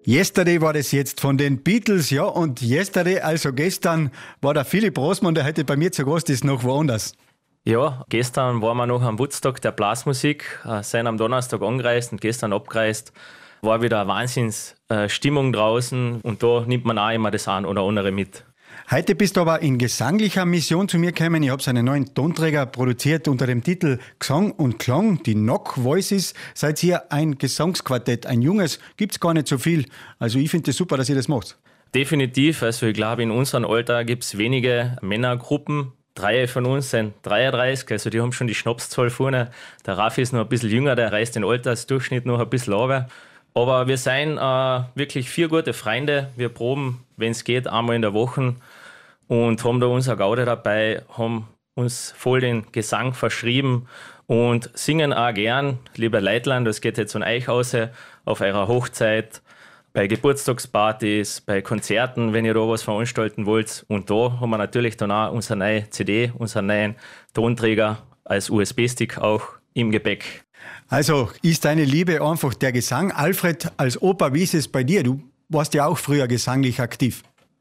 Yesterday war das jetzt von den Beatles, ja, und yesterday, also gestern, war der Philipp Rossmann, der heute bei mir zu Gast ist, noch woanders. Ja, gestern waren wir noch am Woodstock der Blasmusik, sind am Donnerstag angereist und gestern abgereist. War wieder eine Wahnsinnsstimmung draußen und da nimmt man auch immer das ein oder andere mit. Heute bist du aber in gesanglicher Mission zu mir gekommen. Ich habe einen neuen Tonträger produziert unter dem Titel Gesang und Klang, die Knock Voices. Seid ihr ein Gesangsquartett, ein junges, gibt's gar nicht so viel. Also ich finde es super, dass ihr das macht. Definitiv, also ich glaube in unserem Alter gibt es wenige Männergruppen. 3 von uns sind 33, also die haben schon die Schnapszahl vorne. Der Raffi ist noch ein bisschen jünger, der reißt den Altersdurchschnitt noch ein bisschen runter. Aber wir sind wirklich 4 gute Freunde. Wir proben, wenn es geht, einmal in der Woche und haben da unser Gaude dabei, haben uns voll den Gesang verschrieben und singen auch gern. Lieber Leitland, das geht jetzt an euch aus, auf eurer Hochzeit, bei Geburtstagspartys, bei Konzerten, wenn ihr da was veranstalten wollt. Und da haben wir natürlich dann auch unsere neue CD, unseren neuen Tonträger als USB-Stick auch im Gepäck. Also ist deine Liebe einfach der Gesang. Alfred, als Opa, wie ist es bei dir? Du warst ja auch früher gesanglich aktiv.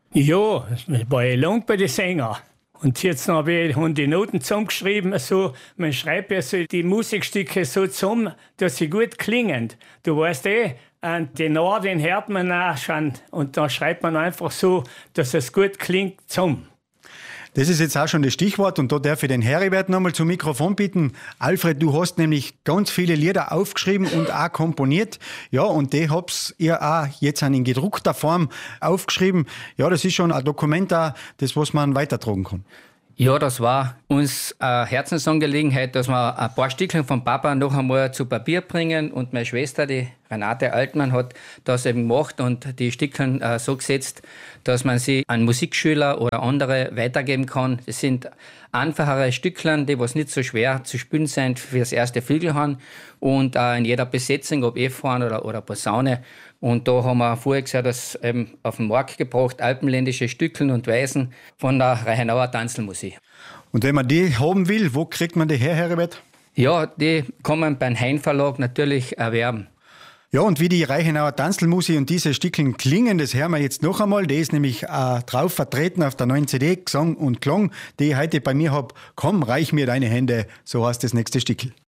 Ja, ich war ja lang bei den Sängern. Und jetzt haben die Noten zusammengeschrieben. Also, man schreibt ja so die Musikstücke so zusammen, dass sie gut klingen. Du weißt einen Tenor, den hört man auch schon. Und dann schreibt man einfach so, dass es gut klingt zusammen. Das ist jetzt auch schon das Stichwort und da darf ich den Heribert nochmal zum Mikrofon bitten. Alfred, du hast nämlich ganz viele Lieder aufgeschrieben und auch komponiert. Ja, und die habt ihr auch jetzt in gedruckter Form aufgeschrieben. Ja, das ist schon ein Dokument da, das was man weitertragen kann. Ja, das war uns eine Herzensangelegenheit, dass wir ein paar Stückchen vom Papa noch einmal zu Papier bringen. Und meine Schwester, die Renate Altmann, hat das eben gemacht und die Stückchen so gesetzt, dass man sie an Musikschüler oder andere weitergeben kann. Das sind einfachere Stückchen, die was nicht so schwer zu spielen sind für das erste Flügelhorn und in jeder Besetzung, ob F-Horn oder Posaune. Und da haben wir vorher gesagt, das eben auf den Markt gebracht, alpenländische Stückeln und Weisen von der Reichenauer Tanzelmusik. Und wenn man die haben will, wo kriegt man die her, Heribert? Ja, die kann man beim Hein Verlag natürlich erwerben. Ja, und wie die Reichenauer Tanzelmusik und diese Stückeln klingen, das hören wir jetzt noch einmal. Die ist nämlich drauf vertreten auf der neuen CD, Gesang und Klang, die ich heute bei mir habe. Komm, reich mir deine Hände, so heißt das nächste Stückel.